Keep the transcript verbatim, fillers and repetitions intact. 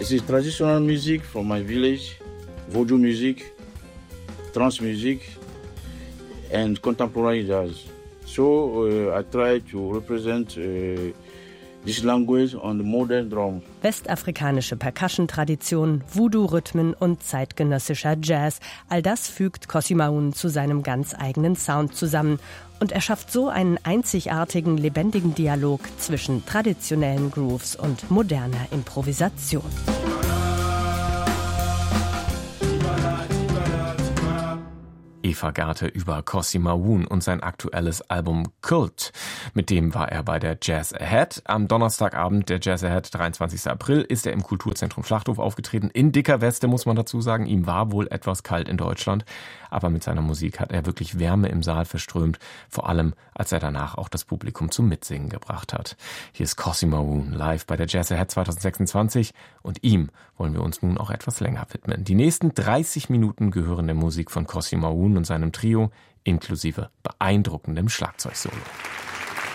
This is traditional music from my village, Vodou music, trance music and contemporary jazz. So uh, I try to represent uh, this language on the modern drum. Westafrikanische Percussion-Tradition, Voodoo-Rhythmen und zeitgenössischer Jazz. All das fügt Kossimaun zu seinem ganz eigenen Sound zusammen. Und er schafft so einen einzigartigen, lebendigen Dialog zwischen traditionellen Grooves und moderner Improvisation. Eva Garte über Kossimaun und sein aktuelles Album Kult. Mit dem war er bei der Jazz Ahead. Am Donnerstagabend der Jazz Ahead, dreiundzwanzigsten April, ist er im Kulturzentrum Schlachthof aufgetreten. In dicker Weste, muss man dazu sagen. Ihm war wohl etwas kalt in Deutschland. Aber mit seiner Musik hat er wirklich Wärme im Saal verströmt. Vor allem, als er danach auch das Publikum zum Mitsingen gebracht hat. Hier ist Kossimaun live bei der Jazz Ahead zwanzig sechsundzwanzig. Und ihm wollen wir uns nun auch etwas länger widmen. Die nächsten dreißig Minuten gehören der Musik von Kossimaun und seinem Trio, inklusive beeindruckendem Schlagzeugsolo.